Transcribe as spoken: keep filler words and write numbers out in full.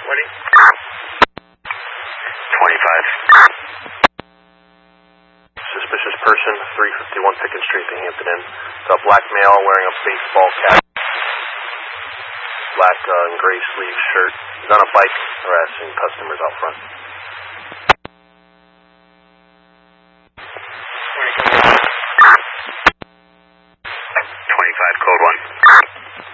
twenty. twenty-five. Suspicious person, three fifty-one Pickens Street, the Hampton Inn. It's a black male wearing a baseball cap, black uh, and gray sleeve shirt. He's on a bike harassing customers out front.